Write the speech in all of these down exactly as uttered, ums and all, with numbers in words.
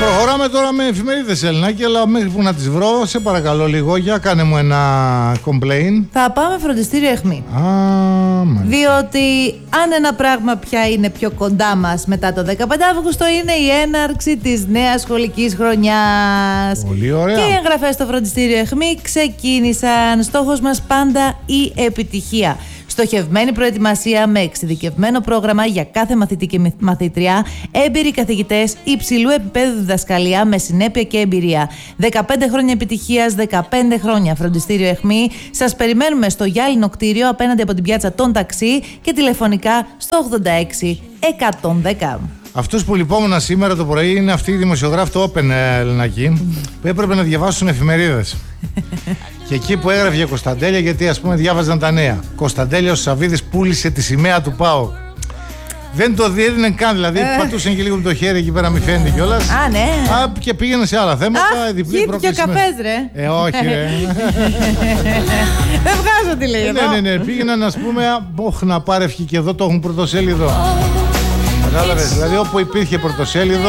Προχωράμε τώρα με εφημερίδες, Ελληνάκη, αλλά μέχρι που να τις βρω, σε παρακαλώ λίγο, για κάνε μου ένα complain. Θα πάμε φροντιστήριο αιχμή. Α, μάλιστα. Διότι αν ένα πράγμα πια είναι πιο κοντά μας μετά το δεκαπέντε Αυγούστου, είναι η έναρξη της νέας σχολικής χρονιάς. Πολύ ωραία. Και οι εγγραφές στο φροντιστήριο αιχμή ξεκίνησαν. Στόχος μας πάντα η επιτυχία. Στοχευμένη προετοιμασία με εξειδικευμένο πρόγραμμα για κάθε μαθητή και μαθήτρια, έμπειροι καθηγητές, υψηλού επίπεδου διδασκαλία με συνέπεια και εμπειρία. δεκαπέντε χρόνια επιτυχίας, δεκαπέντε χρόνια φροντιστήριο αιχμή. Σας περιμένουμε στο γυάλινο κτίριο απέναντι από την πιάτσα των ταξί και τηλεφωνικά στο ογδόντα έξι εκατόν δέκα. Αυτούς που λυπόμουν σήμερα το πρωί είναι αυτοί οι δημοσιογράφοι του Open, Ελληνακή, που έπρεπε να διαβάσουν εφημερίδες. Και εκεί που έγραφε Κωνσταντέλια, γιατί ας πούμε διάβαζαν τα νέα. Κωνσταντέλια ο Σαββίδης πούλησε τη σημαία του ΠΑΟΚ. Δεν το διέδινε καν, δηλαδή ε. πατούσαν και λίγο με το χέρι εκεί πέρα, μη φαίνεται κιόλας. Α, ναι. Α, και πήγαινε σε άλλα θέματα. Α, διπλή πρόκληση. Και ο καφές, ρε. Ε, όχι, ρε. Δεν βγάζω τι λέει εδώ. Ναι, ναι, ναι. Πήγαιναν, ας πούμε, όχι να πάρευχε και εδώ το έχουν πρωτοσέλιδο. Κατάλαβες, δηλαδή όπου υπήρχε πρωτοσέλιδο.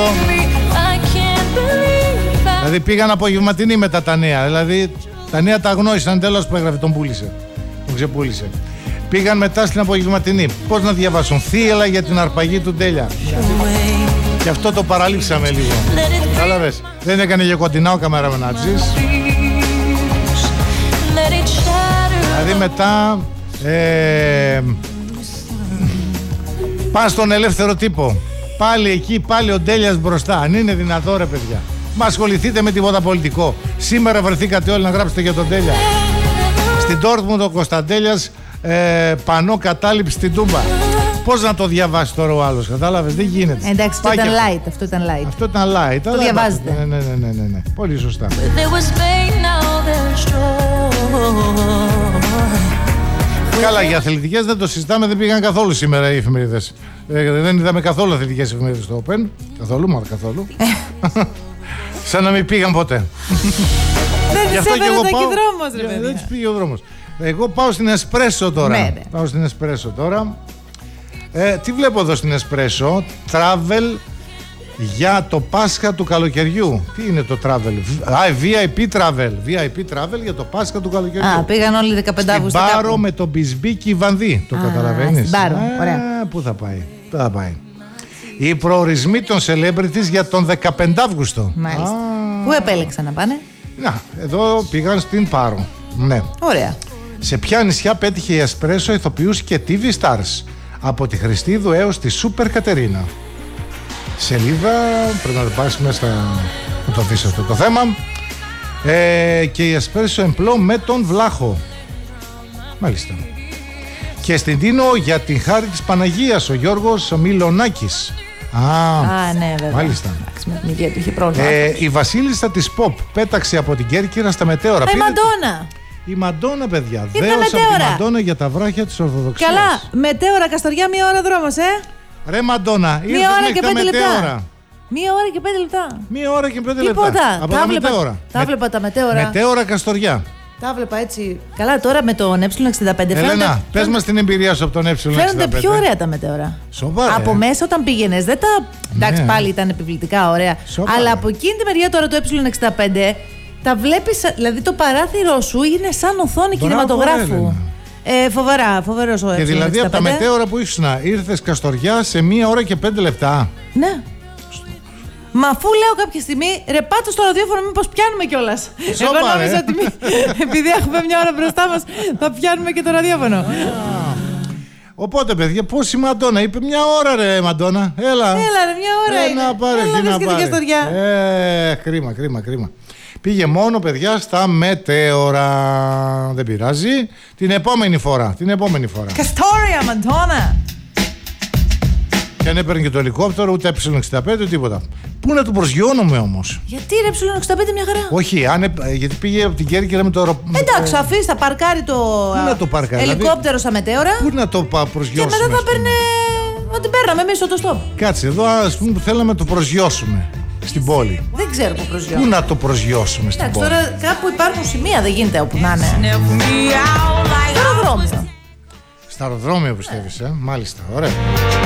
Δηλαδή πήγαν απογευματινή μετά τα νέα. Δηλαδή τα νέα τα γνώρισαν, τέλος που έγραφε, τον πούλησε. Τον ξεπούλησε. Πήγαν μετά στην απογευματινή. Πώς να διαβάσουν? Θύελα για την αρπαγή του Ντέλια. Και αυτό το παραλείψαμε λίγο. Κατάλαβες. Δεν έκανε για κοντινά ο καμεραμενάτζης. Δηλαδή μετά ε, πας στον ελεύθερο τύπο. Πάλι εκεί, πάλι ο Ντέλιας μπροστά. Αν είναι δυνατό, ρε παιδιά. Μα ασχοληθείτε με τίποτα πολιτικό. Σήμερα βρεθήκατε όλοι να γράψετε για τον Ντέλια. Στην Ντόρτμουντ ο Κωνσταντέλιας ε, πανό κατάληψη στην Τούμπα. Πώς να το διαβάσει τώρα ο άλλος, κατάλαβες? Δεν γίνεται. Εντάξει, αυτό ήταν light, αυτό ήταν light. Αυτό ήταν light. Το διαβάζετε. Ναι, ναι, ναι, ναι, ναι. Πολύ σωστά. Καλά, για αθλητικές δεν το συζητάμε, δεν πήγαν καθόλου σήμερα οι εφημερίδες. Ε, δεν είδαμε καθόλου αθλητικές εφημερίδες στο Open. Καθόλου, μα καθόλου. Σαν να μην πήγαν ποτέ. Δεν τις έφερε το δρόμος, ρε παιδιά. Δεν τις πήγε ο δρόμος. Εγώ πάω στην Εσπρέσο τώρα. Ναι, ναι. Πάω στην Εσπρέσο τώρα. Ε, τι βλέπω εδώ στην Εσπρέσο? Travel για το Πάσχα του καλοκαιριού. Τι είναι το travel? Α, βι άι πι travel. βι άι πι travel για το Πάσχα του καλοκαιριού. Α, πήγαν όλοι δεκαπέντε Αυγούστου. Στην Πάρο με τον Μπισμπίκι Βανδύ. Το καταλαβαίνεις? Στην Πάρο, ωραία. Πού θα πάει? Πού θα πάει? Οι προορισμοί των celebrities για τον δεκαπέντε Αυγούστου. Μάλιστα. Α. Πού επέλεξαν να πάνε? Να, εδώ πήγαν στην Πάρο. Ναι. Ωραία. Σε ποια νησιά πέτυχε η Εσπρέσο ηθοποιούς και τι βι stars? Από τη Χριστίδου έως τη Σούπερ Κατερίνα. Σελίδα, πρέπει να το πάρεις μέσα στα... να το δεις αυτό το θέμα. Ε, και η Εσπρέσο εμπλό με τον Βλάχο. Μάλιστα. Και στην Τίνο για την χάρη της Παναγίας ο Γιώργος Μιλονάκης. Α, Α, ναι, βέβαια. Μάλιστα. Εντάξει, με την υγεία του είχε πρόβλημα. Ε, η βασίλισσα της Pop πέταξε από την Κέρκυρα στα μετέωρα. Η Μαντόνα. Η Μαντόνα, παιδιά. Ήρθε Δέος μετέωρα. από τη Μαντόνα για τα βράχια της Ορθοδοξίας. Καλά, μετέωρα Καστοριά, μία ώρα δρόμος, ε. Ρε Μαντόνα, ήρθες μία ώρα μέχρι και τα πέντε μετέωρα. λεπτά. Μία ώρα και πέντε λεπτά. Μία ώρα και πέντε Τίποτα. λεπτά. Από τα τα βλέπα, μετέωρα. τα βλέπα τα μετέωρα. Μετέωρα Καστοριά. Τα βλέπα έτσι. Καλά, τώρα με τον ε εξήντα πέντε. Ελένα, φαίνονται... πες μας την εμπειρία σου από τον ε εξήντα πέντε. Φαίνονται πιο ωραία τα μετέωρα. Σοβαρά. Από μέσα όταν πήγαινες, δεν τα. Ναι. Εντάξει, πάλι ήταν επιβλητικά ωραία. Σοβαρά. Αλλά από εκείνη τη μεριά τώρα του ε εξήντα πέντε, τα βλέπεις, δηλαδή το παράθυρό σου είναι σαν οθόνη κινηματογράφου. Ε, φοβερά, φοβερός ο ε εξήντα πέντε. Και δηλαδή από τα μετέωρα που ήσουν, ήρθες Καστοριά σε μία ώρα και πέντε λεπτά. Ναι. Μα αφού λέω κάποια στιγμή, ρε πάτε στο ραδιόφωνο, μήπως πιάνουμε κιόλας. Εγώ νόμιζα ότι μη, επειδή έχουμε μια ώρα μπροστά μας, θα πιάνουμε και το ραδιόφωνο. Οπότε, παιδιά, πώς η Μαντόνα είπε? Μια ώρα, ρε Μαντόνα. Έλα. Έλα, ρε, μια ώρα. Ε, είναι. να πάρε, Έλα, να πάρε. Καστοριά. Ε, κρίμα, κρίμα, κρίμα. Πήγε μόνο, παιδιά, στα μετέωρα. Δεν πειράζει. Την επόμενη φορά. Την επόμενη φορά. Καστόρια, Μαντόνα. Και αν έπαιρνε και το ελικόπτερο, ούτε ε εξήντα πέντε, τίποτα. Πού να του προσγειώνουμε όμως? Γιατί ρε ε εξήντα πέντε μια χαρά? Όχι, αν, ε, γιατί πήγε από την Κέρκυρα με το αεροπλάνο. Εντάξει, αφήσει, θα παρκάρει το, να το παρκάρει, ελικόπτερο δηλαδή, στα μετέωρα. Πού να το προσγειώσουμε? Και μετά θα παίρνε. Θα την παίρναμε εμείς στο στόπ. Κάτσε, εδώ ας πούμε θέλαμε να το προσγειώσουμε στην πόλη. Δεν ξέρω πού προσγειώσουμε. Πού να το προσγειώσουμε στην Εντάξει, πόλη? τώρα κάπου υπάρχουν σημεία, δεν γίνεται όπου να είναι. Στο αεροδρόμιο. Στα αεροδρόμιο πιστεύεις, ε? Μάλιστα, ωραία.